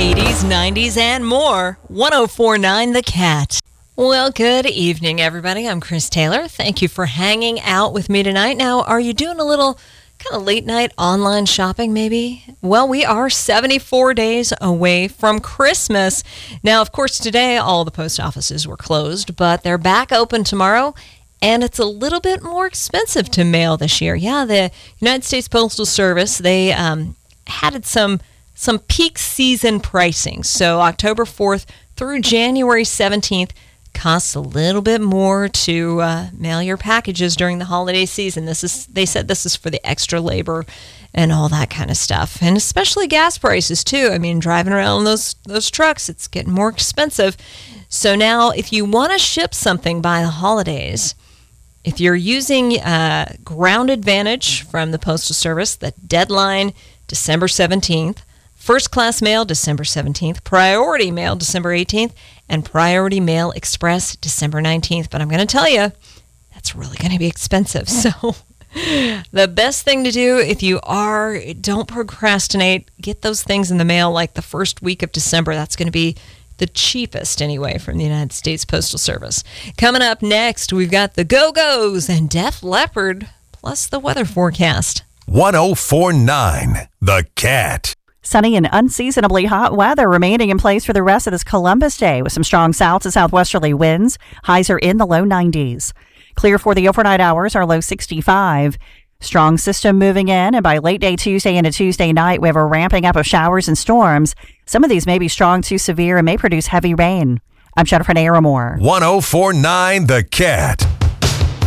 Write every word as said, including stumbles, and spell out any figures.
eighties, nineties, and more. one oh four point nine The Cat. Well, good evening, everybody. I'm Chris Taylor. Thank you for hanging out with me tonight. Now, are you doing a little kind of late night online shopping, maybe? Well, we are seventy-four days away from Christmas. Now, of course, today all the post offices were closed, but they're back open tomorrow. And it's a little bit more expensive to mail this year. Yeah, the United States Postal Service, they um, added some some peak season pricing. So October fourth through January seventeenth costs a little bit more to uh, mail your packages during the holiday season. This is, they said this is for the extra labor and all that kind of stuff. And especially gas prices, too. I mean, driving around those those trucks, it's getting more expensive. So now, if you want to ship something by the holidays, if you're using uh, Ground Advantage from the Postal Service, the deadline, December seventeenth, First Class Mail, December seventeenth, Priority Mail, December eighteenth, and Priority Mail Express, December nineteenth. But I'm going to tell you, that's really going to be expensive. So the best thing to do if you are, don't procrastinate, get those things in the mail like the first week of December. That's going to be the cheapest anyway from the United States Postal Service. Coming up next, we've got the Go-Go's and Def Leppard, plus the weather forecast. one oh four point nine The Cat. Sunny and unseasonably hot weather remaining in place for the rest of this Columbus Day with some strong south to southwesterly winds. Highs are in the low nineties. Clear for the overnight hours, our low sixty-five. Strong system moving in, and by late day Tuesday into Tuesday night, we have a ramping up of showers and storms. Some of these may be strong to severe and may produce heavy rain. I'm Jennifer Naramore. one oh four point nine The Cat.